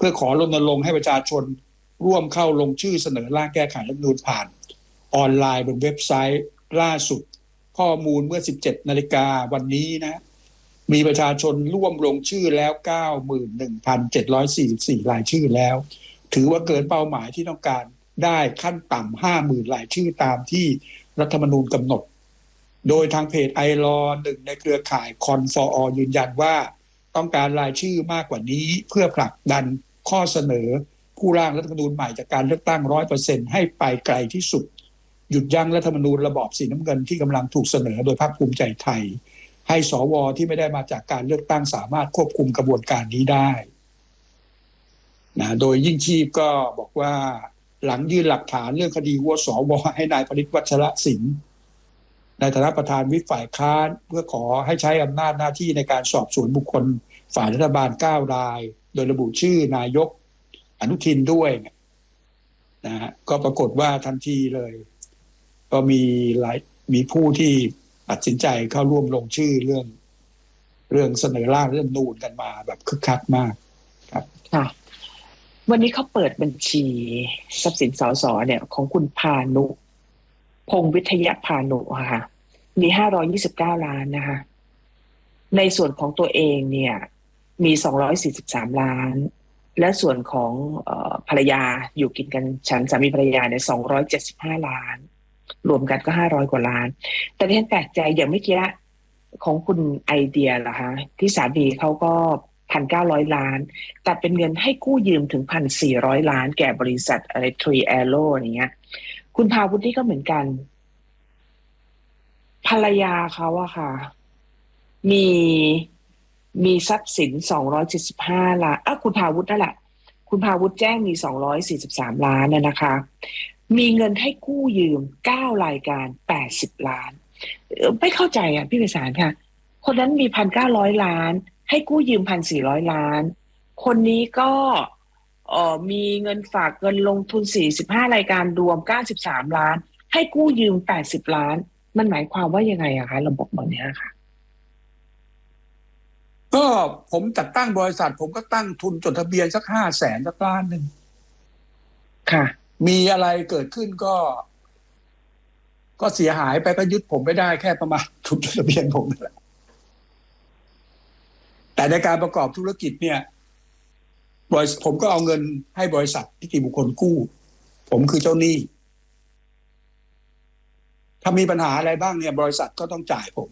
พื่อขอรณรงค์ให้ประชาชนร่วมเข้าลงชื่อเสนอร่างแก้ไขรัฐธรรมนูญผ่านออนไลน์บนเว็บไซต์ล่าสุดข้อมูลเมื่อ 17 นาฬิกาวันนี้นะมีประชาชนร่วมลงชื่อแล้ว 91,744 รายชื่อแล้วถือว่าเกินเป้าหมายที่ต้องการได้ขั้นต่ำ 50,000 รายชื่อตามที่รัฐธรรมนูญกำหนดโดยทางเพจไอลอหนึ่งในเครือข่ายคอนฟอร์ยืนยันว่าต้องการรายชื่อมากกว่านี้เพื่อผลักดันข้อเสนอผู้ร่างรัฐธรรมนูญใหม่จากการเลือกตั้ง 100% ให้ไปไกลที่สุดหยุดยั้งรัฐธรรมนูญระบอบสีน้ำเงินที่กำลังถูกเสนอโดยพรรคภูมิใจไทยให้สวที่ไม่ได้มาจากการเลือกตั้งสามารถควบคุมกระบวนการนี้ได้นะโดยยิ่งชีพก็บอกว่าหลังยื่นหลักฐานเรื่องคดีวัวสวให้นายพฤทธิ์วัชรศิลป์ในฐานะประธานวิปฝ่ายค้านเพื่อขอให้ใช้อำนาจหน้าที่ในการสอบสวนบุคคลฝ่ายรัฐบาล9 รายโดยระบุชื่อนายกอนุทินด้วยนะฮะก็ปรากฏว่าทันทีเลยก็มีผู้ที่ตัดสินใจเข้าร่วมลงชื่อเรื่องเสนอร่างเรื่องนูนกันมาแบบคึกคักมากครับค่ะวันนี้เขาเปิดบัญชีทรัพย์สินสสเนี่ยของคุณพานุพงษ์วิทยาพานุค่ะมี529 ล้านนะคะในส่วนของตัวเองเนี่ยมี243 ล้านและส่วนของภรรยาอยู่กินกันฉันสามีภรรยาเนี่ย275 ล้านรวมกันก็500 กว่าล้านแต่ที่ฉันแปลกใจอย่างเมื่อกี้ของคุณไอเดียเหรอคะที่สามีเขาก็1,900 ล้านแต่เป็นเงินให้กู้ยืมถึง 1,400 ล้านแก่บริษัทอะไรทรีแอโร่อย่างเงี้ยคุณภาวุฒินี่ก็เหมือนกันภรรยาเขาอะค่ะมีทรัพย์สิน275 ล้านคุณภาวุฒินั่นแหละคุณภาวุฒิแจ้งมี243 ล้านนะคะมีเงินให้กู้ยืม9 รายการ80 ล้านไม่เข้าใจอ่ะพี่ไพศาลค่ะคนนั้นมี 1,900 ล้านให้กู้ยืม 1,400 ล้านคนนี้ก็มีเงินฝากเงินลงทุน45 รายการรวม93 ล้านให้กู้ยืม80 ล้านมันหมายความว่ายังไงอะคะระบบแบบนี้ค่ะก็ผมจัดตั้งบริษัทผมก็ตั้งทุนจดทะเบียนสัก500,000 สักล้านนึงค่ะมีอะไรเกิดขึ้นก็เสียหายไปก็ยึดผมไม่ได้แค่ประมาณทุนจดทะเบียนผมนั่นแหละแต่ในการประกอบธุรกิจเนี่ยผมก็เอาเงินให้บริษัทนิติบุคคลกู้ผมคือเจ้าหนี้ถ้ามีปัญหาอะไรบ้างเนี่ยบริษัทก็ต้องจ่ายผม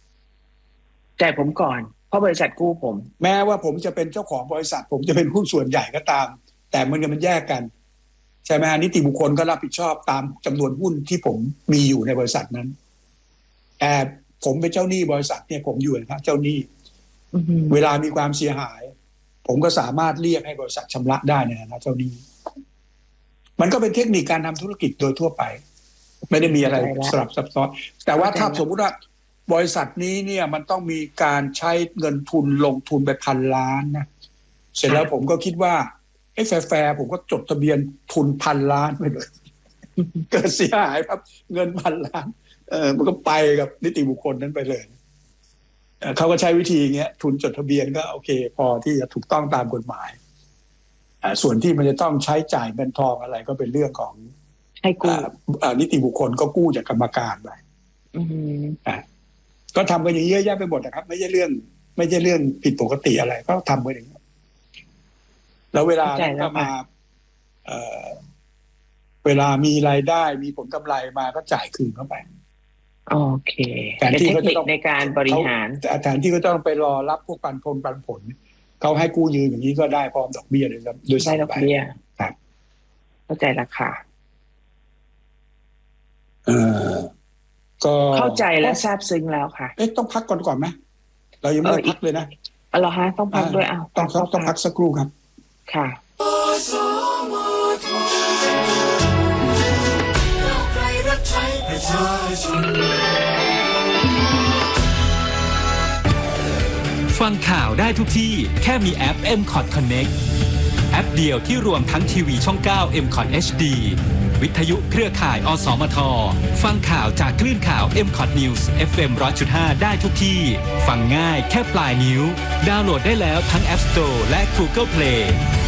ก่อนเพราะบริษัทกู้ผมแม้ว่าผมจะเป็นเจ้าของบริษัทผมจะเป็นหุ้นส่วนใหญ่ก็ตามแต่มันแยกกันใช่ไหมนิติบุคคลก็รับผิดชอบตามจำนวนหุ้นที่ผมมีอยู่ในบริษัทนั้นแต่ผมเป็นเจ้าหนี้บริษัทเนี่ยผมอยู่นะเจ้าหนี้เวลามีความเสียหายผมก็สามารถเรียกให้บริษัทชำระได้นะเจ้าหนี้มันก็เป็นเทคนิคการทำธุรกิจโดยทั่วไปไม่ได้มีอะไรสลับซับซ้อนแต่ว่าถ้าสมมติว่าบริษัทนี้เนี่ยมันต้องมีการใช้เงินทุนลงทุนไป1,000 ล้านนะเสร็จแล้วผมก็คิดว่าแฟร์ผมก็จดทะเบียนทุน1,000 ล้านไปเลยเกิดเสียหายครับเงิน1,000 ล้านมันก็ไปกับนิติบุคคลนั้นไปเลยเขาก็ใช้วิธีอย่างเงี้ยทุนจดทะเบียนก็โอเคพอที่จะถูกต้องตามกฎหมายส่วนที่มันจะต้องใช้จ่ายเงินทองอะไรก็เป็นเรื่องของให้กู้นิติบุคคลก็กู้จากกรรมการไปก็ทำกันอย่างเยอะแยะไปหมดนะครับไม่ใช่เรื่องผิดปกติอะไรก็ทำกันอย่างนี้แล้วเวลาก็มาเวลามีรายได้มีผลกำไรมาก็จ่ายคืนเข้าไปโอเคเป็นเทคนิคในการบริหารแทนที่ก็ต้องไปรอรับพวกปันผลเขาให้กู้ยืมอย่างนี้ก็ได้พร้อมดอกเบี้ยเลยครับโดยได้ดอกเบี้ยครับเข้าใจราคาก็เข้าใจและทราบซึ้งแล้วค่ะต้องพักก่อนไหมเรายังไม่ได้พักเลยนะเหรอฮะต้องพักด้วยต้องพักสักครู่ครับค่ะฟังข่าวได้ทุกที่แค่มีแอป MCOT Connect แอปเดียวที่รวมทั้งทีวีช่อง 9 MCOT HD วิทยุเครือข่ายอสมทฟังข่าวจากคลื่นข่าว MCOT News FM 100.5 ได้ทุกที่ฟังง่ายแค่ปลายนิ้วดาวน์โหลดได้แล้วทั้ง App Store และ Google Play